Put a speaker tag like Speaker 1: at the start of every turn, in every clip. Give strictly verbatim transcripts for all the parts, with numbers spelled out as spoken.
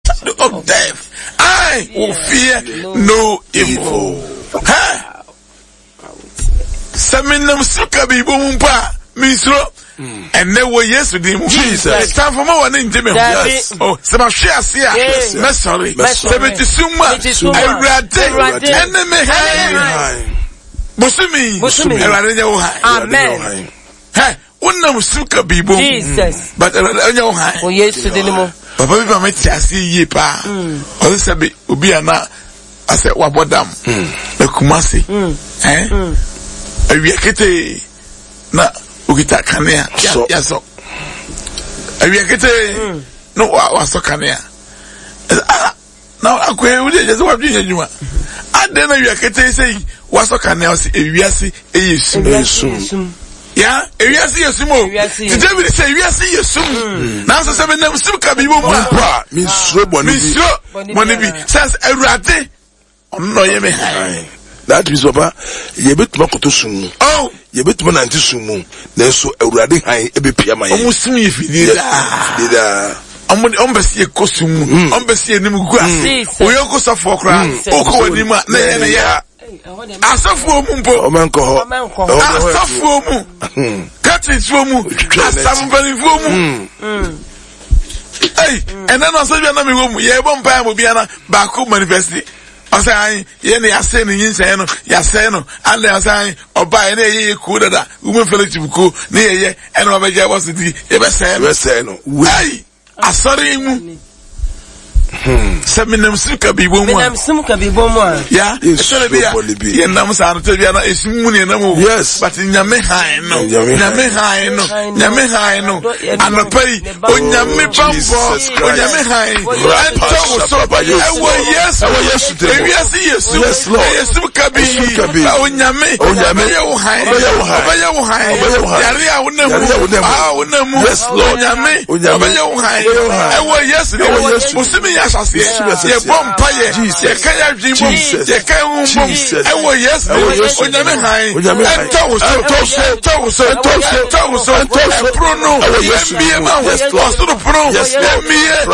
Speaker 1: shadow of death, I will fear no evil. Huh? Seminam suka bi bumpa misro. And they were yesterday. Jesus. It's time for more than Jimmy. Yes. Oh, some of share, yes. Sorry. Seventy summa. I read enemy high. Busumi. Busumi.
Speaker 2: Amen.
Speaker 1: Hey, unam suka bi bum.
Speaker 2: Jesus.
Speaker 1: But onyo high.
Speaker 2: Oh, yesterday mo.
Speaker 1: Papa bi ma meti ase yi pa. O se be obi ana ase wabodam. E kumase. Eh? Awiakete na Ukita kanea so yaso awiakete no wa so kanea now akwe udi je so wa dwen adwuma ade na awiakete sei wa so kanea se ewiase eyesum eyesum ya ewiase yesum o David say ewiase yesum na so se be nam sim ka bi bo mu a mi suro boni bi boni bi says Awurade onno ye me han. That is Papa, ye bit makoto sumu. Oh, ye bit mananti sumu. Nenso Awurade han ebe pia man. Omusim ye fidida. Fidida. Omudi ombesi ye kosumu. Ombesi ye nimu gua. Oyoko safo kra. Oko wadima na ye na ya. Asafu omumpo. Omanko ho. Asafu omu. Kati sumu. Asafu bani fumu. Hey, and then also be na me womu. Ye bo mpa mo bia na ba ko manifesti. Asai ye ne ase ne yin no ya se no and asai oba ne ye ku dada women fellowship ku ne ye ye and obaja was di ye be se be se no ai asori mu hmm seminam suka bi bomu seminam suka bi bomu ya so be ya ye nam sa no to bia na esimu ne nam yes but nyame han no nyame han no nyame han no anopai onyame bambo onyame han ento so ba yes yes yes yes yes yes suka bi onyame onyame ye wo han ba ye wo han yare a wonamu ah wonamu yes lord onyame ba ye wo han ewo yes yes musimi ya shase ye bompa ye ye kaya dwimo ye kaya umbo ewo yes onyame han ento so to so to so to so to so prono yes me ma yes so pro yes me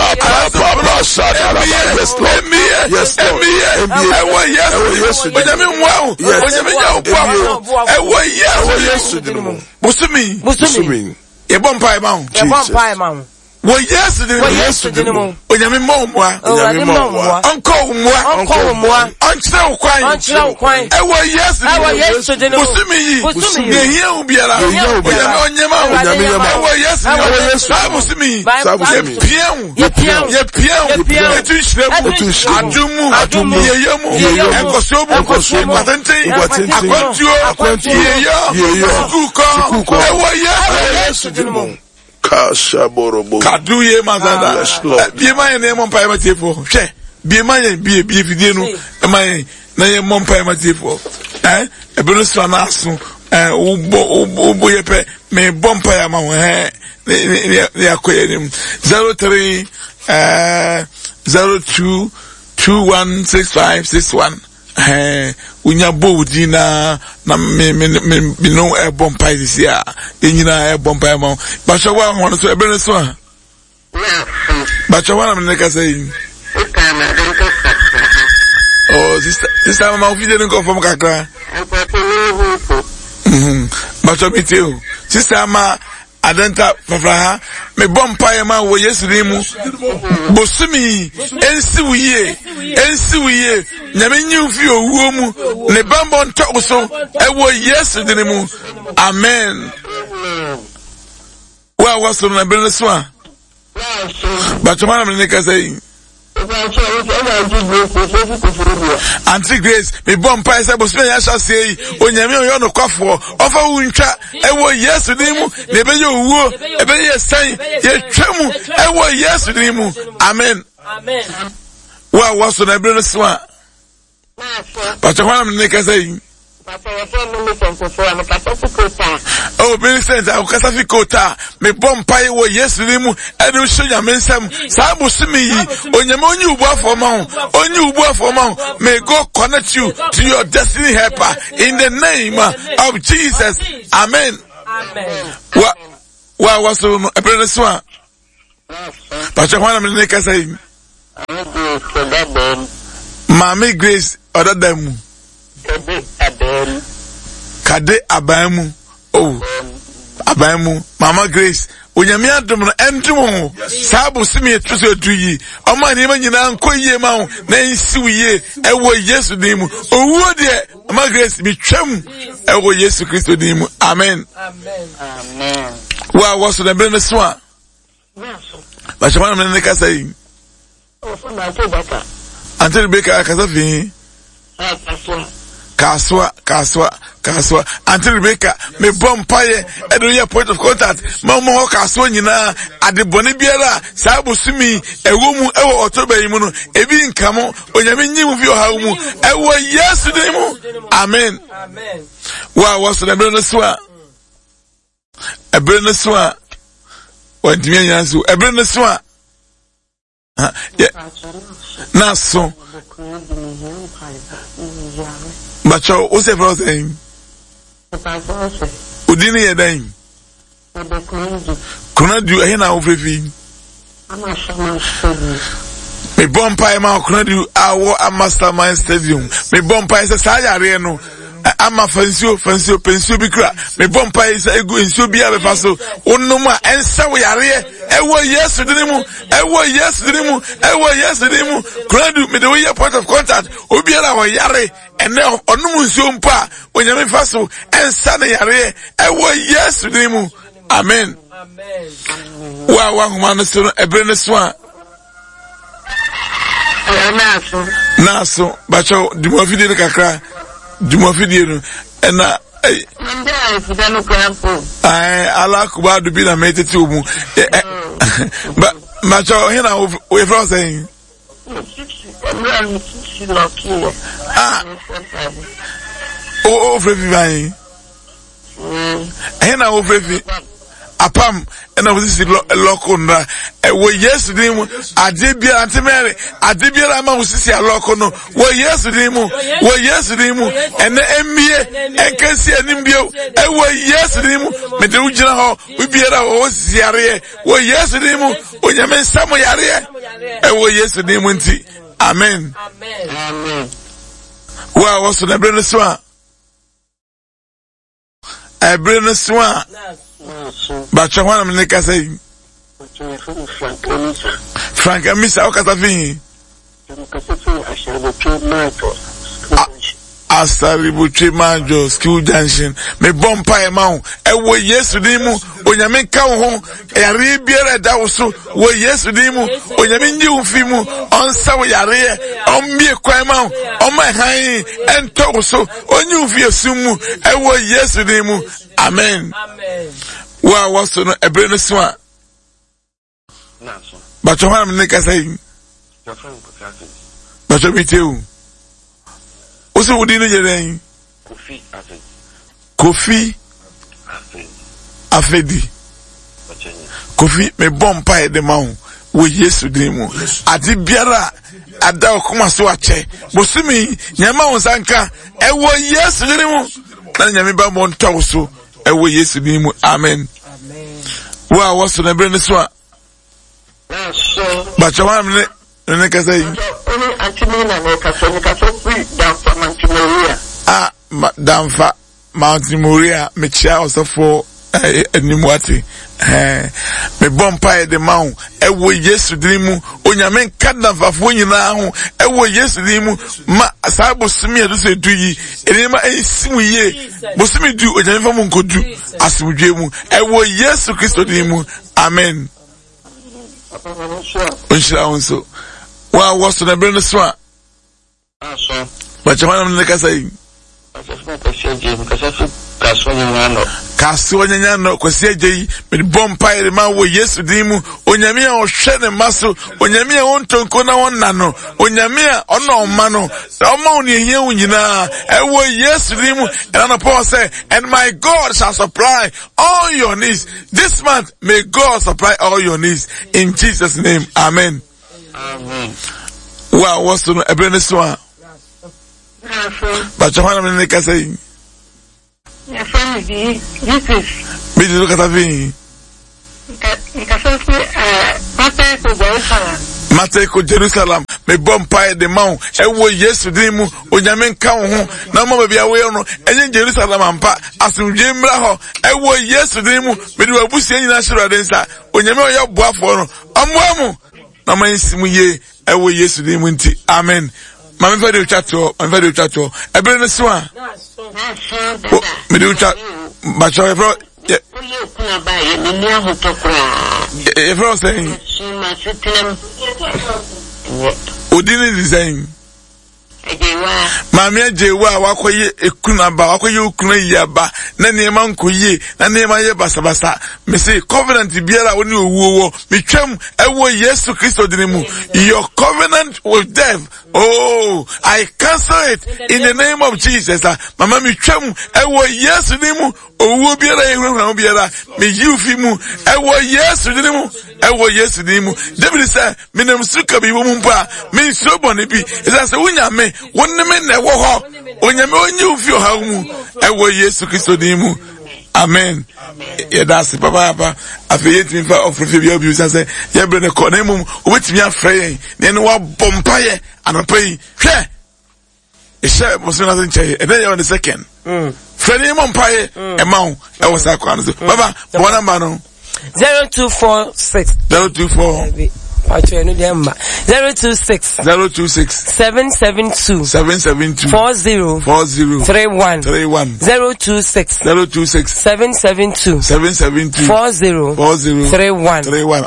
Speaker 1: yes ewo yes onyame wow onyame ya opa ewo yes musimi musimi ye bompa e ma ye bompa e ma wo yes de wo yes de mo onyame mo mo onyame mo mo onko mo onko mo onchira kwan onchira kwan e wo yes de wo yes de mo musimi yi musimi ye ubiara onyame onyema onyame yema wo yes de wo yes sa musimi sa musimi pian ye pian ye pian etu shrebu etu shrebu adumu adumu ye yemu enkosobu enkosobu patente akwantuo akwantuo ye yo sukuko e wo yes de mo Kasha borobo. Kadu ye mazada. Biema ye ne mompa ye matefo. Hwe. Biema ye bie bie fidie no. Ema ye na ye mompa ye matefo. Eh? Ebenu so na aso. Eh ubo ubo ye pe me bompa ya ma ho. Eh. Ne akoye nim. zero three eh zero two two one six five six one. Eh unya bodi na na me me me no e bompa isi a enyina e bompa ma ba so wa ho so e be so a ba so wa na me ka say oh sister sister ma ofi de nko fom kakra mhm ba so mi tell sister ma adenta fafraha me bompa e ma wo Yesu mu bosumi ensi wiye ensi wiye nyame nyufi owuo mu ne bambo nto so e wo Yesu de mu amen wa wa so na be so a ba tuma na me ka say Auntie Grace, me bomb pie say bo spend ya say onyame oyo no kwafo ofa wuntwa ewo Yesu nimu ne be ye owuo e be ye san ye twam ewo Yesu nimu amen amen wa wa so na be so a ba twa na me ka say oh Vincent I ukasa fikota me bompa ye wo Yesu nimu enu hye nyame nsam sa bosumi yi onyame onyi ubu afo ma ho onyi ubu afo ma ho may God connect you to your destiny helper in the name of Jesus amen amen wa wa wa so no ebere so a ba twa na me ka say Mami Grace Odadamu. Kade Abamu. Oh. Abamu. Mama Grace. Onyame adom no entum saabo simi etuse otuyi oma ni ma nyina nkoyie ma ho na nsiwiye ewo Yesu dimu owuo de Mama Grace mi twam ewo Yesu Kristo dimu amen amen amen wa waso na bere so a ba chama na ne kasa yi o fo na to baka antel beka kasa fi kaswa kaswa kaswa Auntie Rebecca me bompaye edo ye point of contact mama ho kaswa nyina adebone biara saabo sumi ewo mu ewo October yi mu no ebi nkamo onyame nyimu fi oha mu ewo Yesu de mu amen amen wa waso na bere so a ebere no so a wantimi anyanso ebere no so a ha na so Bacho, what's the first thing? Udini yedin. Kuna du ehina ofrefi. Me bompa ma kuna du awo a Mastermind Stadium. Me bompa se sa yare no. Ama fansio fansio pensio bikra. Me bompa se egu ensio bia be faso. Onnom a ensa wo yare ewo Yesu dinimu. Ewo Yesu dinimu. Ewo Yesu dinimu. Kuna du me the way point of contact. Obiara wo yare ene onum nsio mpa onyame faso ensa ne yare ewo Yesu dinimu. Amen. Amen. Wa wa huma no so ebre ne so a. Naso. Naso, bacho dimofide kakra. Dimofide no ena eh nda fidano krampo. Ai ala kuba do bi na metete omu. Ba bacho hina we from saying. Ah. Oh, oh, Frevi vai. Hina o Frevi. Apam ena wo sisi loko nda wo Yesu dimu adebia antemere adebia ma wo sisi loko no wo Yesu dimu wo Yesu dimu ene emie enkesi animbio e wo Yesu dimu me de ugina ho ubiara wo sisi yare wo Yesu dimu onyame nsamo yare e wo Yesu dimu nti amen amen amen wa wo so na bre no so a e bre no so a but you want to make us say Frank Amisa, what are you Asaribuchi Manjo, School Junction, me bompa amount, and we yes to demo, when you make come home, and rebeer that also, we yes to demo, when you mean you fimu, on Sawa Yare, on me a crime out, on my high, and Toso, on you feel sumu, and we yes to demo, amen. Amen. Wa waso no ebre so a but you want me say but you tell oso wudi no yeren Kofi Afedi Kofi Afedi Kofi me bompa e de ma wo Yesu din mu ade biara ada okoma so ache bosumi nyama wonsanka e wo Yesu din mu na nyame ba mo ntawo so e wo Yesu din mu amen amen wa waso na bre ne so a ba chawa me ne ka say oni antimina ne ka so ni ka so free down from Montimoria ah down fa Montimoria me chia osofo animuati eh me bompa de maun e wo Yesu din mu onyame nkada fafo nyina ho e wo Yesu din mu ma sabo simi edu se du yi eni ma esimu ye bo simi du onyame fa mu nkodu asibudwe mu e wo Yesu Kristo din mu amen onshira onso wa waso na bre no so a aso ba chama na kasa yi Kaso nyanya no kwesi ajeyi me bompa ire ma wo Yesu din mu onyame a ohwe ne maso onyame a ontonko na wonna no onyame a ono oma no oma oni ehia unyina e wo Yesu din mu and na Paul say and my God shall supply all your needs this month. May God supply all your needs in Jesus name, amen amen. Wow, what's no ebre so a but Johanna me ka say ya family this is me look at me ka ka say eh Mateko Jerusalem Mateko Jerusalem me bompa de mau ewo Yesu din mu onyame nka wo ho na mama bia we no enye Jerusalem ampa asumdwe mra ho ewo Yesu din mu me de wabusie nyina hiro den sa onyame oya boafo no amoamu na mansimu ye ewo Yesu din mu nti amen. Mama fa de chato mama fa de chato ebere ne so a me de chat ba cho bro yeah if I was saying Odini design Mami ajewa wakoye ekunaba wakoye okuna yaba na nema nkoye na nema ye basabasa me say covenant biara oni owuwo me twam ewo Yesu Kristo dinimu your covenant with death oh I cancel it in the name of Jesus mama me twam ewo Yesu dinimu owuwo biara ehura biara me yufi mu ewo Yesu dinimu ewo Yesu dinimu David say me nem suka bi wo mpa me so bone bi esa se wunya me wonne me na wo ho onyame onyi ufi o ha mu ewo Yesu Kristo din mu amen ye that's papa papa afeyet mi fa ofrefe bi obi usa say ye bre ne ko na mum obetimi afre yen ne ne wa bompa ye anopai hwe e she mo se na se nche e dey on the second mm freni mum pa ye e ma wo e wo sa kwa no baba bo number no
Speaker 2: zero two four six
Speaker 1: zero two four
Speaker 2: zero two six
Speaker 1: zero two six
Speaker 2: seven seven two
Speaker 1: seven seven two
Speaker 2: four zero
Speaker 1: four zero
Speaker 2: three one
Speaker 1: three one
Speaker 2: zero two six
Speaker 1: zero two six
Speaker 2: seven seven two
Speaker 1: seven seven two
Speaker 2: four zero
Speaker 1: four zero
Speaker 2: three one
Speaker 1: three one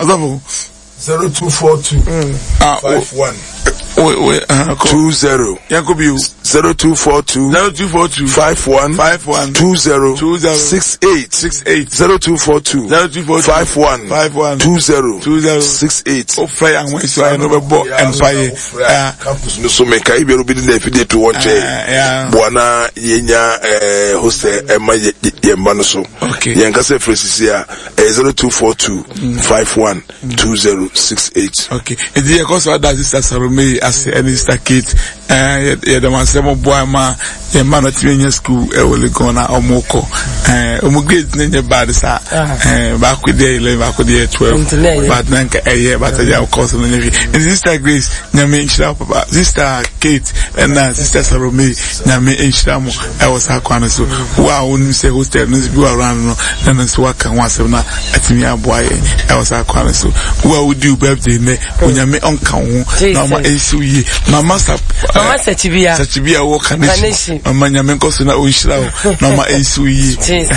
Speaker 3: zero two four two five one
Speaker 1: wait wait uh
Speaker 3: two zero
Speaker 1: Yakobi
Speaker 3: zero two four two
Speaker 1: zero two four two
Speaker 3: five one
Speaker 1: five one
Speaker 3: two zero
Speaker 1: two zero
Speaker 3: six eight
Speaker 1: six eight
Speaker 3: zero two four two
Speaker 1: zero two four
Speaker 3: five one
Speaker 1: five one
Speaker 3: two zero
Speaker 1: two zero
Speaker 3: six eight.
Speaker 1: O fry and when so I no be bo empire
Speaker 3: campus no so me kai be obi na fide to one chair boana yenya eh hostel e ma ye ma no so yen ka se fresis a zero two four two five one two zero six eight.
Speaker 1: Okay e dey cause what that sister Salome as any sister Kate eh ye the man say mo boy ma ye man not in school e will go na omoko eh omo grade na bad sa eh back with the eleven back with the twelve but nanka eh but ya course no nyefi sister Grace nyame nchira papa sister Kate and sister Salome nyame nchira mo e was akwa no so wa wonu say hostel no be around no na so waka wasem na atimi aboa e was akwa no so wa would do birthday ne onyame onka ho na ma ensu yi mama sa
Speaker 2: mama Sachibia
Speaker 1: Sachibia wo kaneshi mama nyame nkoso na onhira ho na ma ensu yi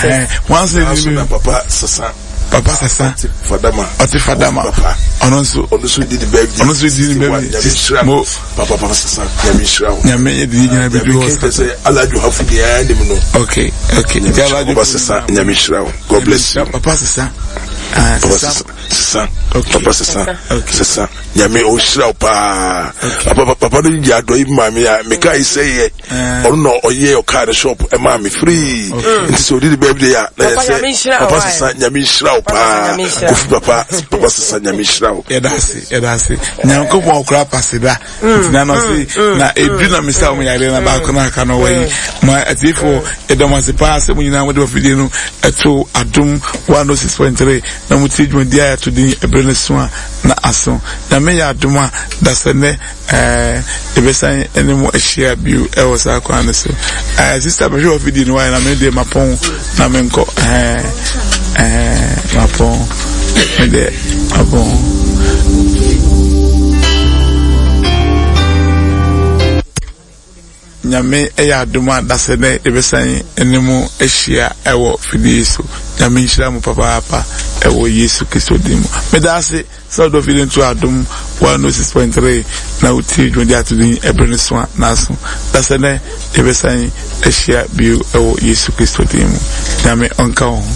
Speaker 1: once
Speaker 3: na papa sasa
Speaker 1: papa sasa
Speaker 3: fadama
Speaker 1: ati fadama ononso
Speaker 3: ononso di the birthday
Speaker 1: ononso di the birthday mo
Speaker 3: papa papa sasa nyame shira
Speaker 1: nyame ye di nyina be do
Speaker 3: say alaju hafu di andem no
Speaker 1: okay okay alaju
Speaker 3: papa sasa nyame shira God bless you
Speaker 1: papa sasa
Speaker 3: ah sasa sasa papa sasa sasa nyame o shira pa papa papa do ji ado yi mama ya me kai say or no oye o car shop e ma me free nti so di the birthday ya na say papa sasa nyame shira pa kofi papa papa sasa nyame shira
Speaker 1: ya dasi ya dasi nyanko po okra pasida ntina no say na edu na me say o me yare na ba ko na aka no wai ma atifo edomase pass mu nyina mo de ofidie no eto adum one oh six point three na muti dwon dia ya to din ebrene so na aso na me ya adum a dasene eh ebesan enemo ehia biu e wo sa kwa na so eh sister be show ofidie no wai na me de mapon na me nko eh eh mapon me de abon nyame eya aduma dasene ebesan enemu ehia ewo fidie so nyame nhira mu papa papa ewo Yesu Kristo dimu medase so do feeling to adum one oh six point three na uti dwodi atudin ebrene so na so dasene ebesan ehia biu ewo Yesu Kristo dimu nyame onka ho